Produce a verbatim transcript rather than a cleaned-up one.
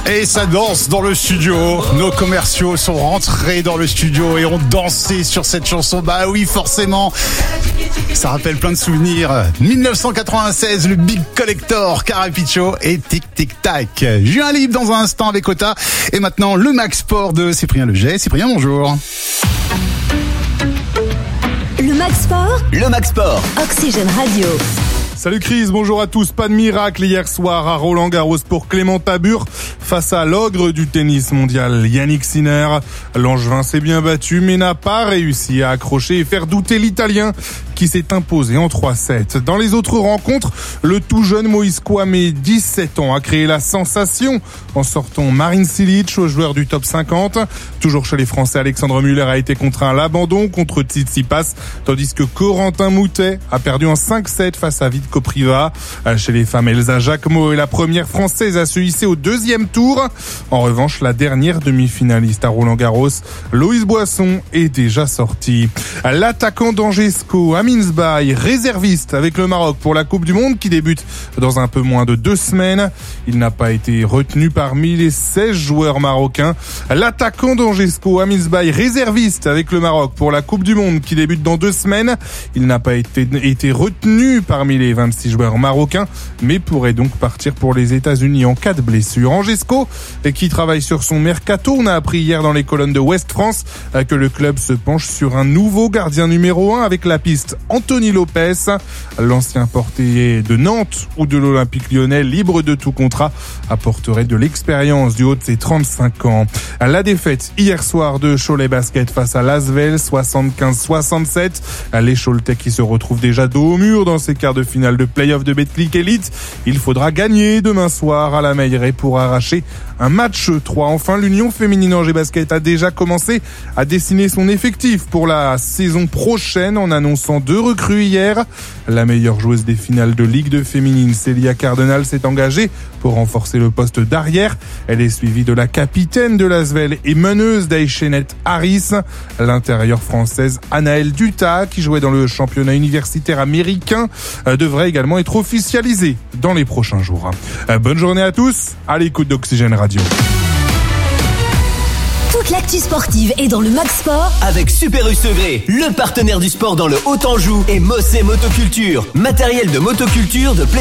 Et ça danse dans le studio. Nos commerciaux sont rentrés dans le studio et ont dansé sur cette chanson. Bah oui, forcément. Ça rappelle plein de souvenirs. dix-neuf cent quatre-vingt-seize, le Big Collector, Carapicho et Tic Tic Tac. Julien Libre dans un instant avec Ota. Et maintenant, le Max Sport de Cyprien Leget. Cyprien, bonjour. Le Max Sport. Le Max Sport. Oxygène Radio. Salut Chris, bonjour à tous. Pas de miracle hier soir à Roland-Garros pour Clément Tabur face à l'ogre du tennis mondial Yannick Sinner. L'Angevin s'est bien battu mais n'a pas réussi à accrocher et faire douter l'Italien qui s'est imposé en trois sept. Dans les autres rencontres, le tout jeune Moïse Kouamé, dix-sept ans, a créé la sensation en sortant Marin Cilic, joueur du top cinquante. Toujours chez les Français, Alexandre Muller a été contraint à l'abandon contre Tsitsipas, tandis que Corentin Moutet a perdu en cinq sept face à Vit Kopriva. Chez les femmes, Elsa Jacquemot est la première Française à se hisser au deuxième tour. En revanche, la dernière demi-finaliste à Roland-Garros, Loïs Boisson, est déjà sortie. L'attaquant d'Angesco, Amin Sbaï, réserviste avec le Maroc pour la Coupe du Monde qui débute dans un peu moins de deux semaines. Il n'a pas été retenu parmi les seize joueurs marocains. L'attaquant d'Angesco, Amin Sbaï, réserviste avec le Maroc pour la Coupe du Monde qui débute dans deux semaines. Il n'a pas été, été retenu parmi les vingt-six joueurs marocains, mais pourrait donc partir pour les États-Unis en cas de blessure. Angesco, qui travaille sur son mercato, on a appris hier dans les colonnes de Ouest France que le club se penche sur un nouveau gardien numéro un avec la piste Anthony Lopez, l'ancien portier de Nantes ou de l'Olympique Lyonnais, libre de tout contrat, apporterait de l'expérience du haut de ses trente-cinq ans. La défaite hier soir de Cholet Basket face à Lasvel, soixante-quinze soixante-sept. Les Choletais qui se retrouvent déjà dos au mur dans ces quarts de finale de play-off de Betclic Elite. Il faudra gagner demain soir à la Meilleraie pour arracher un match trois. Enfin, l'Union féminine Angers Basket a déjà commencé à dessiner son effectif pour la saison prochaine en annonçant deux recrues hier. La meilleure joueuse des finales de Ligue deux féminine, Célia Cardinal, s'est engagée pour renforcer le poste d'arrière. Elle est suivie de la capitaine de l'Asvel et meneuse d'Aïchenet Harris. L'intérieure française Anaëlle Duta, qui jouait dans le championnat universitaire américain, devrait également être officialisée dans les prochains jours. Bonne journée à tous, à l'écoute d'Oxygène Radio. Toute l'actu sportive est dans le Max Sport avec Super U Segré, le partenaire du sport dans le Haut-Anjou, et Mossé Motoculture, matériel de motoculture de plaisir.